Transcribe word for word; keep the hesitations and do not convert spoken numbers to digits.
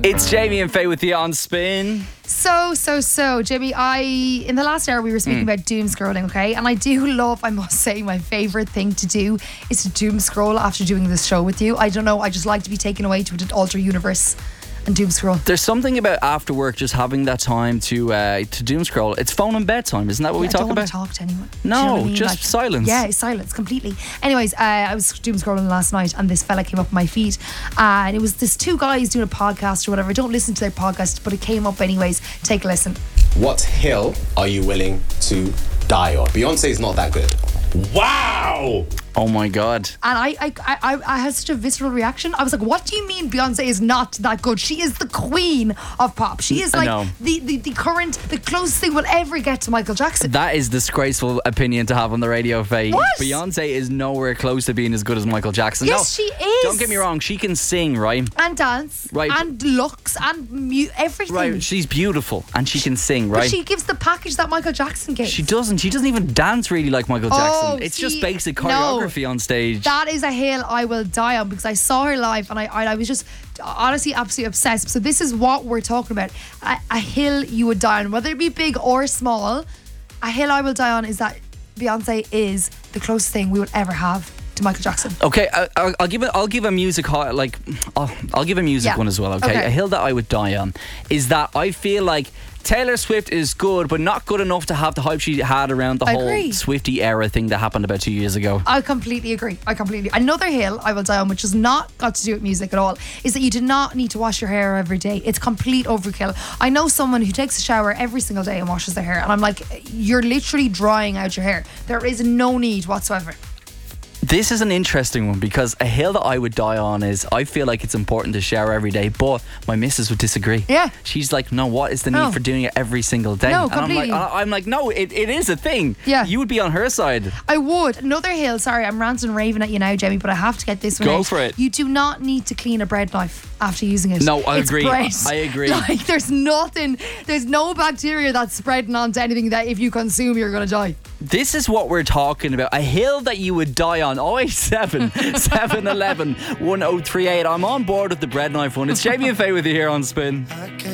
It's Jamie and Faye with you on Spin. So, so, so, Jimmy, I, in the last hour we were speaking mm. about doom scrolling, okay? And I do love, I must say, my favourite thing to do is to doom scroll after doing this show with you. I don't know, I just like to be taken away to an alter universe and doom scroll. There's something about after work just having that time to uh, to doom scroll. It's phone and bedtime, isn't that what yeah, we talk I don't about? want to talk to anyone. No, you know I mean? just like, silence. Yeah, silence completely. Anyways, uh, I was doom scrolling last night and this fella came up on my feed uh, and it was this two guys doing a podcast or whatever. Don't listen to their podcast, but it came up anyways. Take a listen. What hill are you willing to die on? Beyonce is not that good. Wow! Oh my God. And I, I, I, I had such a visceral reaction. I was like, what do you mean Beyonce is not that good? She is the queen of pop. She is like the, the, the current, the closest thing we'll ever get to Michael Jackson. That is disgraceful opinion to have on the radio, Faye. What? Beyonce is nowhere close to being as good as Michael Jackson. Yes, no, she is. Don't get me wrong, she can sing, right? And dance. Right. And looks and mu- everything. Right, she's beautiful and she can sing, right? But she gives the package that Michael Jackson gives. She doesn't. She doesn't even dance really like Michael Jackson. Oh, it's see, just basic choreography no. on stage. That is a hill I will die on because I saw her live and I, I, I was just honestly absolutely obsessed. So this is what we're talking about. A, a hill you would die on, whether it be big or small. A hill I will die on is that Beyonce is the closest thing we would ever have to Michael Jackson. Okay, I, I'll, I'll give it. I'll give a music hi- like. I'll, I'll give a music Yeah. one as well. Okay? Okay. A hill that I would die on is that I feel like Taylor Swift is good, but not good enough to have the hype she had around the I whole agree. Swiftie era thing that happened about two years ago. I completely agree. I completely. Another hill I will die on, which has not got to do with music at all, is that you do not need to wash your hair every day. It's complete overkill. I know someone who takes a shower every single day and washes their hair, and I'm like, you're literally drying out your hair. There is no need whatsoever. This is an interesting one because a hill that I would die on is I feel like it's important to shower every day, but my missus would disagree. Yeah. She's like, no, what is the need No. for doing it every single day? No, and I'm like, completely. I'm like, no, it, it is a thing. Yeah. You would be on her side. I would. Another hill, sorry, I'm ranting and raving at you now, Jamie, but I have to get this one Go out. for it. You do not need to clean a bread knife after using it. No, I It's agree. bread. I agree. Like, there's nothing, there's no bacteria that's spreading onto anything that if you consume, you're going to die. This is what we're talking about. A hill that you would die on. oh eight seven, seven one one, one oh three eight. I'm on board with the bread knife one. It's Jamie and Faye with you here on Spin.